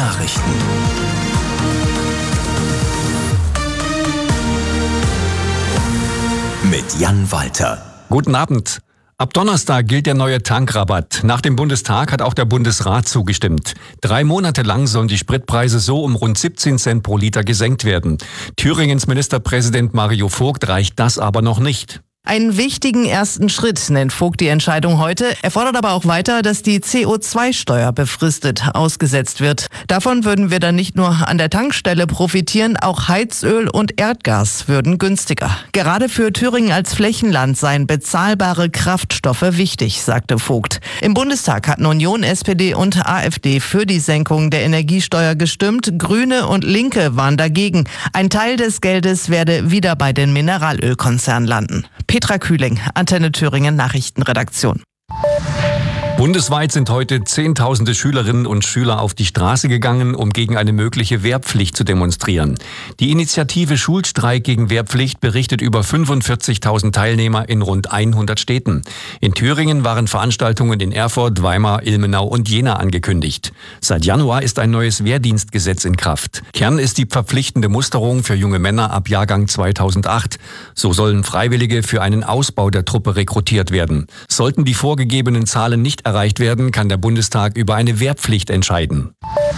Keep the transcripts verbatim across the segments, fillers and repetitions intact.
Nachrichten. Mit Jan Walter. Guten Abend. Ab Donnerstag gilt der neue Tankrabatt. Nach dem Bundestag hat auch der Bundesrat zugestimmt. Drei Monate lang sollen die Spritpreise so um rund siebzehn Cent pro Liter gesenkt werden. Thüringens Ministerpräsident Mario Vogt reicht das aber noch nicht. Einen wichtigen ersten Schritt nennt Vogt die Entscheidung heute. Er fordert aber auch weiter, dass die C O zwei Steuer befristet ausgesetzt wird. Davon würden wir dann nicht nur an der Tankstelle profitieren, auch Heizöl und Erdgas würden günstiger. Gerade für Thüringen als Flächenland seien bezahlbare Kraftstoffe wichtig, sagte Vogt. Im Bundestag hatten Union, S P D und AfD für die Senkung der Energiesteuer gestimmt. Grüne und Linke waren dagegen. Ein Teil des Geldes werde wieder bei den Mineralölkonzernen landen. Petra Kühling, Antenne Thüringen Nachrichtenredaktion. Bundesweit sind heute Zehntausende Schülerinnen und Schüler auf die Straße gegangen, um gegen eine mögliche Wehrpflicht zu demonstrieren. Die Initiative Schulstreik gegen Wehrpflicht berichtet über fünfundvierzigtausend Teilnehmer in rund hundert Städten. In Thüringen waren Veranstaltungen in Erfurt, Weimar, Ilmenau und Jena angekündigt. Seit Januar ist ein neues Wehrdienstgesetz in Kraft. Kern ist die verpflichtende Musterung für junge Männer ab Jahrgang zweitausendacht. So sollen Freiwillige für einen Ausbau der Truppe rekrutiert werden. Sollten die vorgegebenen Zahlen nicht erreicht werden, kann der Bundestag über eine Wehrpflicht entscheiden.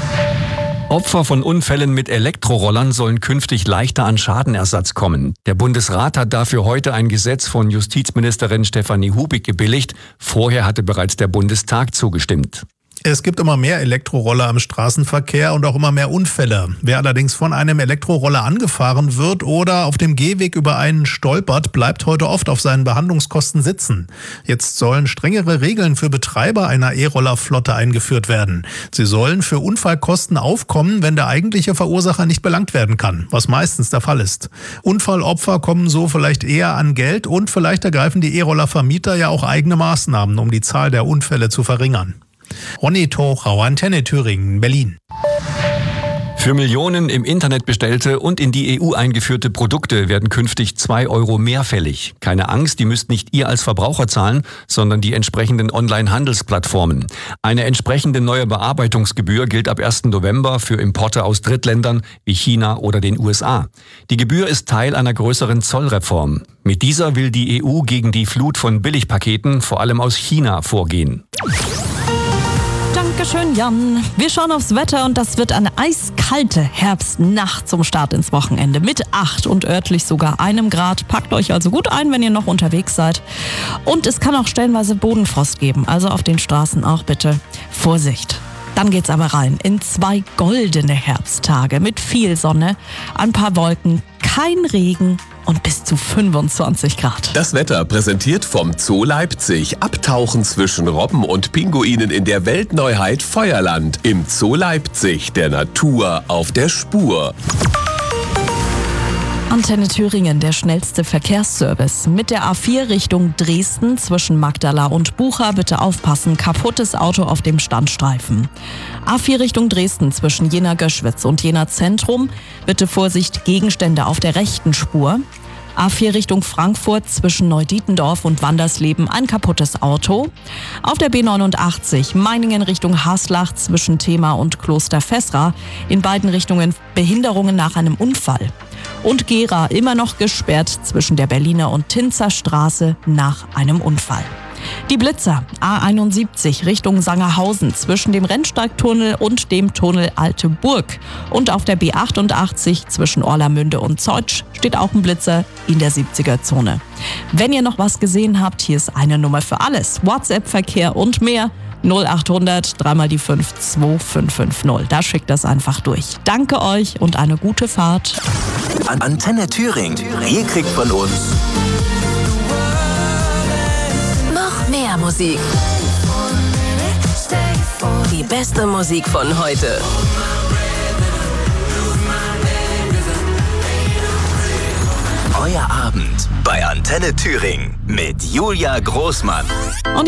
Opfer von Unfällen mit Elektrorollern sollen künftig leichter an Schadenersatz kommen. Der Bundesrat hat dafür heute ein Gesetz von Justizministerin Stefanie Hubig gebilligt. Vorher hatte bereits der Bundestag zugestimmt. Es gibt immer mehr Elektroroller im Straßenverkehr und auch immer mehr Unfälle. Wer allerdings von einem Elektroroller angefahren wird oder auf dem Gehweg über einen stolpert, bleibt heute oft auf seinen Behandlungskosten sitzen. Jetzt sollen strengere Regeln für Betreiber einer E-Rollerflotte eingeführt werden. Sie sollen für Unfallkosten aufkommen, wenn der eigentliche Verursacher nicht belangt werden kann, was meistens der Fall ist. Unfallopfer kommen so vielleicht eher an Geld und vielleicht ergreifen die E-Roller-Vermieter ja auch eigene Maßnahmen, um die Zahl der Unfälle zu verringern. Ronny Tochau, Antenne Thüringen, Berlin. Für Millionen im Internet bestellte und in die E U eingeführte Produkte werden künftig zwei Euro mehr fällig. Keine Angst, die müsst nicht ihr als Verbraucher zahlen, sondern die entsprechenden Online-Handelsplattformen. Eine entsprechende neue Bearbeitungsgebühr gilt ab ersten November für Importe aus Drittländern wie China oder den U S A. Die Gebühr ist Teil einer größeren Zollreform. Mit dieser will die E U gegen die Flut von Billigpaketen, vor allem aus China, vorgehen. Dankeschön, Jan. Wir schauen aufs Wetter und das wird eine eiskalte Herbstnacht zum Start ins Wochenende mit acht und örtlich sogar einem Grad. Packt euch also gut ein, wenn ihr noch unterwegs seid. Und es kann auch stellenweise Bodenfrost geben, also auf den Straßen auch bitte Vorsicht. Dann geht's aber rein in zwei goldene Herbsttage mit viel Sonne, ein paar Wolken, kein Regen und bis zu fünfundzwanzig Grad. Das Wetter präsentiert vom Zoo Leipzig. Abtauchen zwischen Robben und Pinguinen in der Weltneuheit Feuerland. Im Zoo Leipzig, der Natur auf der Spur. Antenne Thüringen, der schnellste Verkehrsservice. Mit der A vier Richtung Dresden zwischen Magdala und Bucha bitte aufpassen, kaputtes Auto auf dem Standstreifen. A vier Richtung Dresden zwischen Jena-Göschwitz und Jena-Zentrum bitte Vorsicht, Gegenstände auf der rechten Spur. A vier Richtung Frankfurt zwischen Neudietendorf und Wandersleben ein kaputtes Auto. Auf der B neunundachtzig Meiningen Richtung Haslach zwischen Thema und Kloster Fessra in beiden Richtungen Behinderungen nach einem Unfall. Und Gera immer noch gesperrt zwischen der Berliner und Tinzer Straße nach einem Unfall. Die Blitzer A einundsiebzig Richtung Sangerhausen zwischen dem Rennsteigtunnel und dem Tunnel Alte Burg. Und auf der B achtundachtzig zwischen Orlamünde und Zeutsch steht auch ein Blitzer in der siebziger-Zone. Wenn ihr noch was gesehen habt, hier ist eine Nummer für alles. WhatsApp-Verkehr und mehr. null achthundert drei mal die fünf zwei fünf fünf null. Da schickt das einfach durch. Danke euch und eine gute Fahrt. An Antenne Thüringen. Ihr kriegt von uns noch mehr Musik. Die beste Musik von heute. Euer Abend bei Antenne Thüringen mit Julia Großmann.